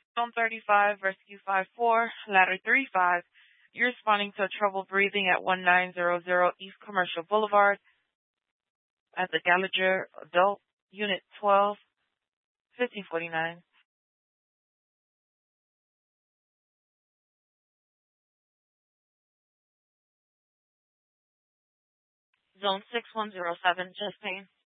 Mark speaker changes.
Speaker 1: Zone 35, Rescue 54, Ladder 35. You're responding to trouble breathing at 1900 East Commercial Boulevard at the Gallagher Adult Unit 12, 1549. Zone 6107, chest pain.